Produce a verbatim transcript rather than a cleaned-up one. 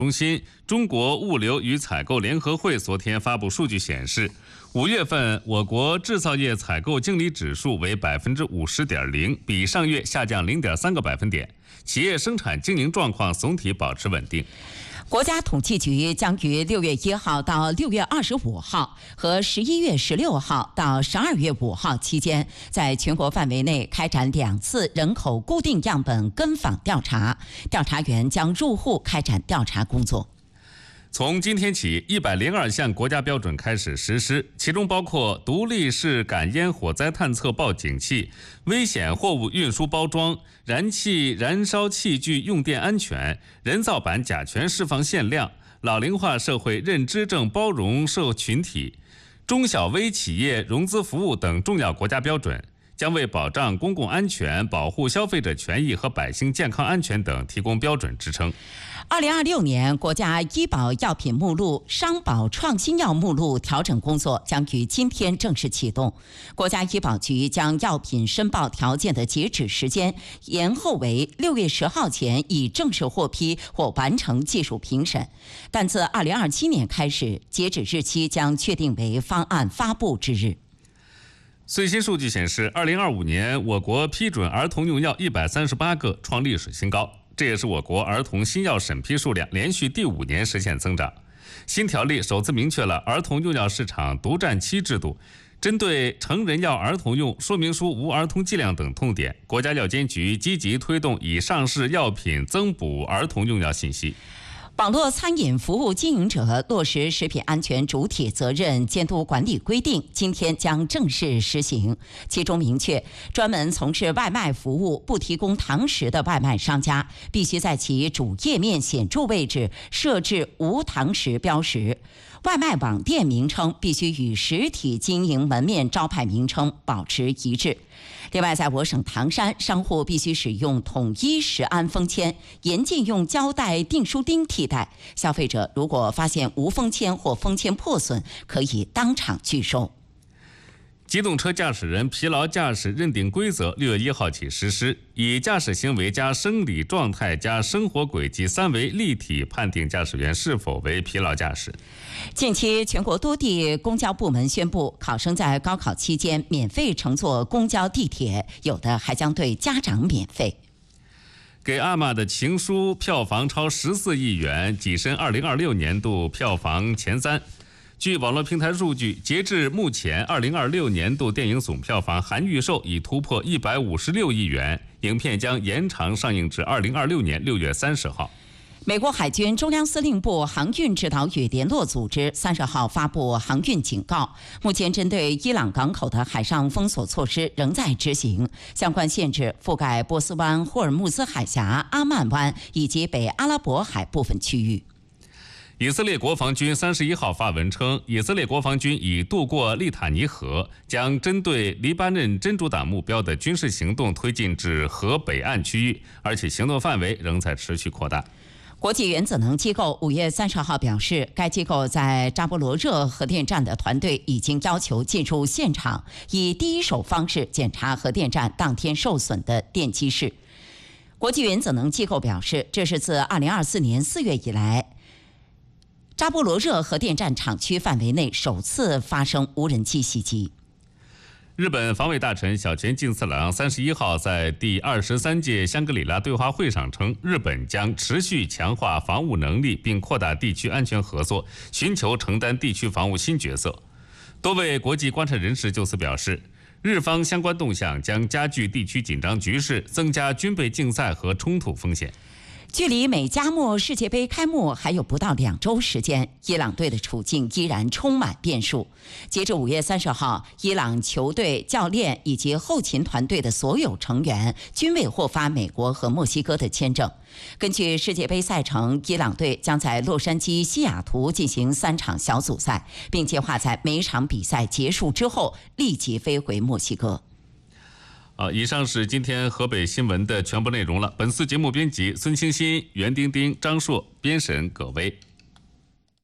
中心中国物流与采购联合会昨天发布数据显示，五月份我国制造业采购经理指数为百分之五十点零，比上月下降零点三个百分点，企业生产经营状况总体保持稳定。 国家统计局将于六月一号到六月二十五号和十一月十六号到十二月五号期间，在全国范围内开展两次人口固定样本跟访调查，调查员将入户开展调查工作。 从今天起，一百零二项国家标准开始实施，其中包括独立式感烟火灾探测报警器、危险货物运输包装、燃气燃烧器具用电安全、人造版甲醛释放限量、老龄化社会认知症包容社群体、中小微企业融资服务等重要国家标准，将为保障公共安全、保护消费者权益和百姓健康安全等提供标准支撑。 二零二六年国家医保药品目录、商保创新药目录调整工作将于今天正式启动。国家医保局将药品申报条件的截止时间延后为六月十号前已正式获批或完成技术评审，但自二零二七年开始，截止日期将确定为方案发布之日。 最新数据显示，二零二五年我国批准儿童用药一百三十八个，创历史新高。这也是我国儿童新药审批数量连续第五年实现增长。新条例首次明确了儿童用药市场独占期制度，针对成人药儿童用说明书无儿童剂量等痛点，国家药监局积极推动以上市药品增补儿童用药信息。 网络餐饮服务经营者落实食品安全主体责任监督管理规定今天将正式实行，其中明确，专门从事外卖服务不提供堂食的外卖商家，必须在其主页面显著位置设置无堂食标识。外卖网店名称必须与实体经营门面招牌名称保持一致。另外，在我省唐山，商户必须使用统一食安封签，严禁用胶带订书钉替代。消费者如果发现无封签或封签破损，可以当场拒收。 机动车驾驶人疲劳驾驶认定规则六月一号起实施，以驾驶行为加生理状态加生活轨迹三维立体判定驾驶员是否为疲劳驾驶。 近期，全国多地公交部门宣布，考生在高考期间免费乘坐公交、地铁，有的还将对家长免费。 给阿玛的情书票房超十四亿元，跻身二零二六年度票房前三。据网络平台数据，截至目前，二零二六年度电影总票房含预售已突破一百五十六亿元，影片将延长上映至二零二六年六月三十号。 美国海军中央司令部航运指导与联络组织三十号发布航运警告，目前针对伊朗港口的海上封锁措施仍在执行，相关限制覆盖波斯湾、霍尔木兹海峡、阿曼湾以及北阿拉伯海部分区域。 以色列国防军三十一号发文称，以色列国防军已渡过利塔尼河，将针对黎巴嫩真主党目标的军事行动推进至河北岸区域，而且行动范围仍在持续扩大。 国际原子能机构五月三十号表示，该机构在扎波罗热核电站的团队已经要求进入现场，以第一手方式检查核电站当天受损的电机室。国际原子能机构表示，这是自二零二四年四月以来，扎波罗热核电站厂区范围内首次发生无人机袭击。 日本防卫大臣小泉进次郎三十一号在第二十三届香格里拉对话会上称，日本将持续强化防务能力，并扩大地区安全合作，寻求承担地区防务新角色。多位国际观察人士就此表示，日方相关动向将加剧地区紧张局势，增加军备竞赛和冲突风险。 距离美加墨世界杯开幕还有不到两周时间，伊朗队的处境依然充满变数。截至五月三十号，伊朗球队、教练以及后勤团队的所有成员均未获发美国和墨西哥的签证。根据世界杯赛程，伊朗队将在洛杉矶、西雅图进行三场小组赛，并计划在每场比赛结束之后立即飞回墨西哥。 好，以上是今天河北新闻的全部内容了。本次节目编辑孙清新、袁丁丁、张硕，编审葛威。